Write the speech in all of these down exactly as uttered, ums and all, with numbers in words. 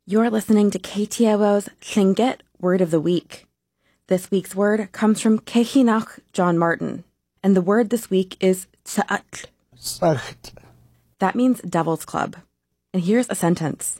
You're listening to K T O O's Tlingit Word of the Week. This week's word comes from Kechinach John Martin, and the word this week is tsa'atl. Sacht. That means Devil's Club. And here's a sentence.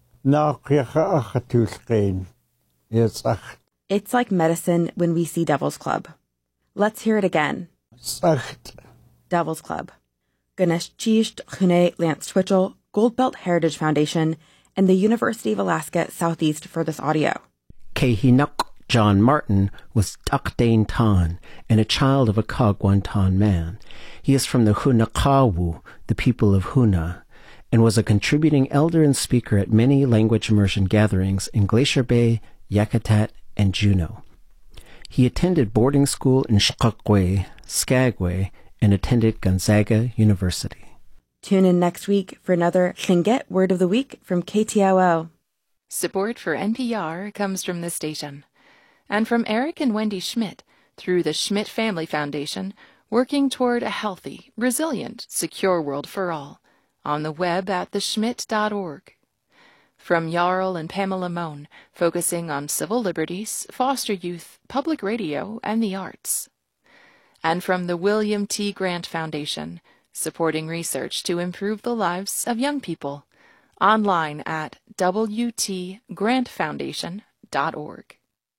It's like medicine when we see Devil's Club. Let's hear it again. Sacht. Devil's Club. Ganesh Chisht Chune Lance Twitchell, Goldbelt Heritage Foundation, and the University of Alaska Southeast for this audio. Kechinach John Martin was Takdain Tan and a child of a Kagwan Tan man. He is from the Hunakawu, the people of Huna, and was a contributing elder and speaker at many language immersion gatherings in Glacier Bay, Yakutat, and Juneau. He attended boarding school in Skagway, Skagway, and attended Gonzaga University. Tune in next week for another Tlingit Word of the Week from K T O O. Support for N P R comes from this station and from Eric and Wendy Schmidt through the Schmidt Family Foundation, working toward a healthy, resilient, secure world for all on the web at the schmidt dot org. From Jarl and Pamela Mohn, focusing on civil liberties, foster youth, public radio, and the arts. And from the William T. Grant Foundation, supporting research to improve the lives of young people. Online at w t grant foundation dot org.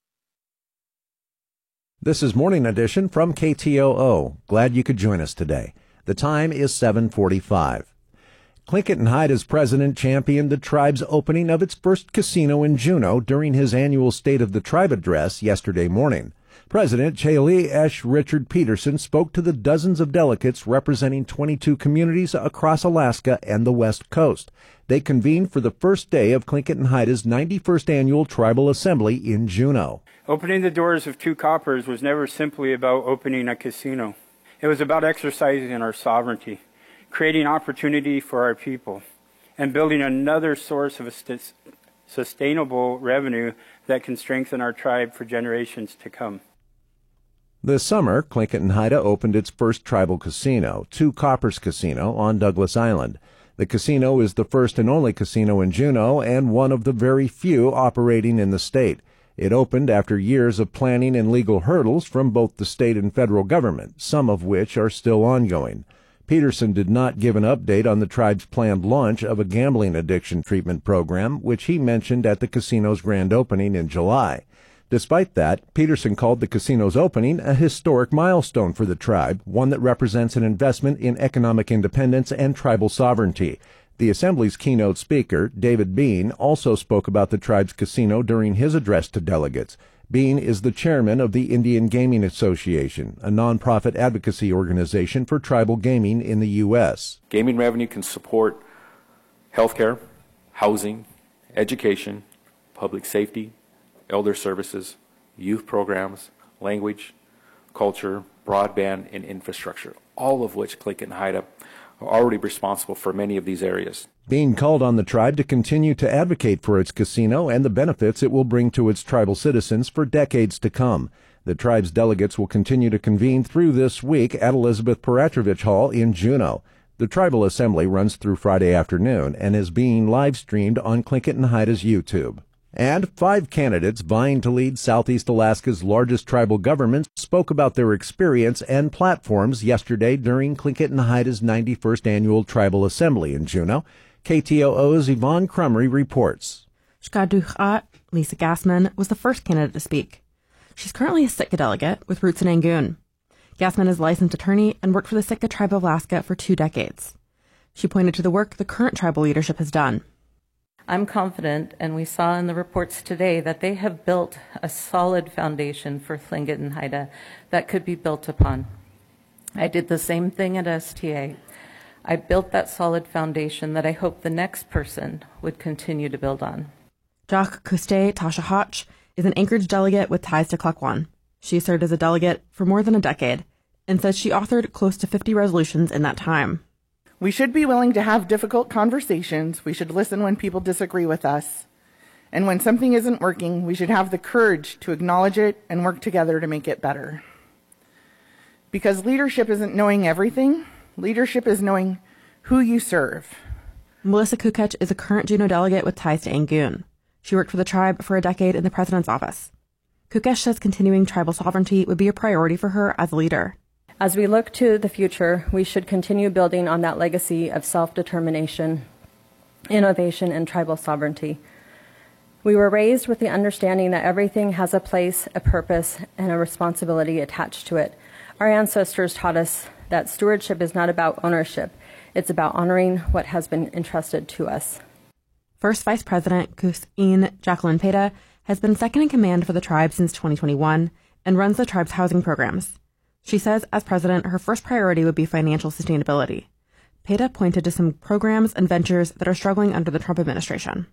This is Morning Edition from K T O O. Glad you could join us today. The time is seven forty-five. Tlingit and Haida's president championed the tribe's opening of its first casino in Juneau during his annual State of the Tribe address yesterday morning. President Cheli Esh Richard Peterson spoke to the dozens of delegates representing twenty-two communities across Alaska and the West Coast. They convened for the first day of Tlingit and Haida's ninety-first Annual Tribal Assembly in Juneau. Opening the doors of Two Coppers was never simply about opening a casino. It was about exercising our sovereignty, creating opportunity for our people, and building another source of st- sustainable revenue that can strengthen our tribe for generations to come. This summer, Tlingit and Haida opened its first tribal casino, Two Coppers Casino, on Douglas Island. The casino is the first and only casino in Juneau and one of the very few operating in the state. It opened after years of planning and legal hurdles from both the state and federal government, some of which are still ongoing. Peterson did not give an update on the tribe's planned launch of a gambling addiction treatment program, which he mentioned at the casino's grand opening in July. Despite that, Peterson called the casino's opening a historic milestone for the tribe, one that represents an investment in economic independence and tribal sovereignty. The Assembly's keynote speaker, David Bean, also spoke about the tribe's casino during his address to delegates. Bean is the chairman of the Indian Gaming Association, a nonprofit advocacy organization for tribal gaming in the U S Gaming revenue can support healthcare, housing, education, public safety, elder services, youth programs, language, culture, broadband, and infrastructure, all of which Tlingit and Haida are already responsible for many of these areas. Bean called on the tribe to continue to advocate for its casino and the benefits it will bring to its tribal citizens for decades to come. The tribe's delegates will continue to convene through this week at Elizabeth Peratrovich Hall in Juneau. The tribal assembly runs through Friday afternoon and is being live-streamed on Tlingit and Haida's YouTube. And five candidates vying to lead Southeast Alaska's largest tribal government spoke about their experience and platforms yesterday during Tlingit and Haida's ninety-first Annual Tribal Assembly in Juneau. K T O O's Yvonne Crumry reports. Shkaduchat Lisa Gassman was the first candidate to speak. She's currently a Sitka delegate with roots in Angoon. Gassman is a licensed attorney and worked for the Sitka Tribe of Alaska for two decades. She pointed to the work the current tribal leadership has done. I'm confident, and we saw in the reports today, that they have built a solid foundation for Tlingit and Haida that could be built upon. I did the same thing at S T A. I built that solid foundation that I hope the next person would continue to build on. Jacques Couste Tasha Hotch is an Anchorage delegate with ties to Klukwan. She served as a delegate for more than a decade and says she authored close to fifty resolutions in that time. We should be willing to have difficult conversations. We should listen when people disagree with us. And when something isn't working, we should have the courage to acknowledge it and work together to make it better. Because leadership isn't knowing everything. Leadership is knowing who you serve. Melissa Kukech is a current Juneau delegate with ties to Angoon. She worked for the tribe for a decade in the president's office. Kukesh says continuing tribal sovereignty would be a priority for her as a leader. As we look to the future, we should continue building on that legacy of self-determination, innovation, and tribal sovereignty. We were raised with the understanding that everything has a place, a purpose, and a responsibility attached to it. Our ancestors taught us that stewardship is not about ownership. It's about honoring what has been entrusted to us. First Vice President Kus'in Jacqueline Peta has been second in command for the tribe since twenty twenty-one and runs the tribe's housing programs. She says, as president, her first priority would be financial sustainability. Peta pointed to some programs and ventures that are struggling under the Trump administration.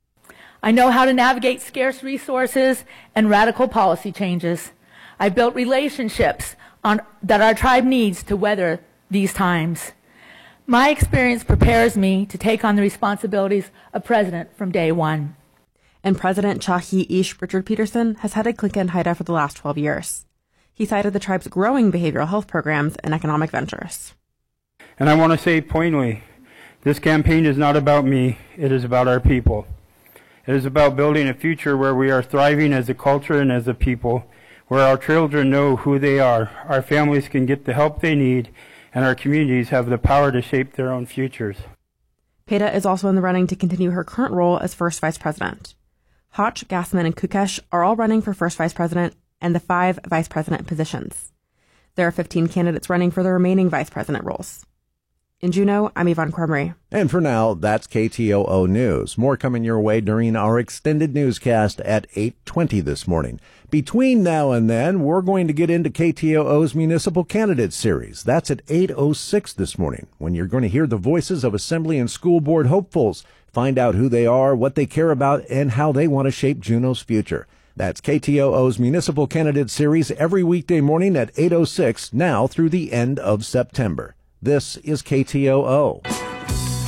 I know how to navigate scarce resources and radical policy changes. I built relationships on, that our tribe needs to weather these times. My experience prepares me to take on the responsibilities of president from day one. And President Chahi Ish Richard Peterson has headed Tlingit and Haida for the last twelve years. He cited the tribe's growing behavioral health programs and economic ventures. And I want to say pointedly, this campaign is not about me, it is about our people. It is about building a future where we are thriving as a culture and as a people, where our children know who they are, our families can get the help they need, and our communities have the power to shape their own futures. Peta is also in the running to continue her current role as first vice president. Hotch, Gassman, and Kukesh are all running for first vice president and the five vice president positions. There are fifteen candidates running for the remaining vice president roles. In Juneau, I'm Yvonne Cormery. And for now, that's K T O O News. More coming your way during our extended newscast at eight twenty this morning. Between now and then, we're going to get into K T O O's Municipal Candidates Series. That's at eight oh six this morning, when you're going to hear the voices of Assembly and School Board hopefuls. Find out who they are, what they care about, and how they want to shape Juneau's future. That's K T O O's Municipal Candidates Series every weekday morning at eight oh six, now through the end of September. This is K T O O.